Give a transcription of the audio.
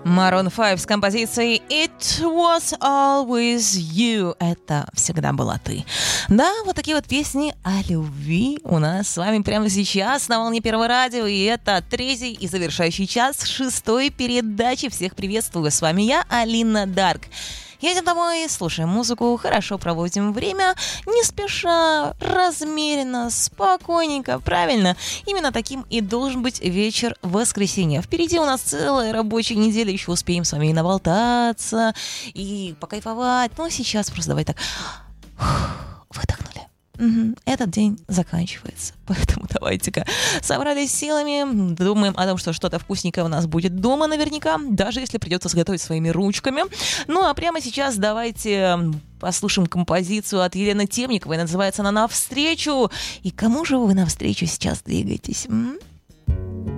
Maroon 5 с композицией «It was always you». Это всегда была ты. Да, вот такие вот песни о любви у нас с вами прямо сейчас на волне Первого радио. И это третий и завершающий час шестой передачи. Всех приветствую. С вами я, Алина Дарк. Едем домой, слушаем музыку, хорошо проводим время, не спеша, размеренно, спокойненько, правильно. Именно таким и должен быть вечер воскресенья. Впереди у нас целая рабочая неделя, еще успеем с вами и наболтаться, и покайфовать. Но сейчас просто давай так выдохнули. Этот день заканчивается, поэтому давайте-ка собрались силами, думаем о том, что что-то вкусненькое у нас будет дома наверняка, даже если придется сготовить своими ручками. Ну а прямо сейчас давайте послушаем композицию от Елены Темниковой, называется она «Навстречу». И кому же вы навстречу сейчас двигаетесь?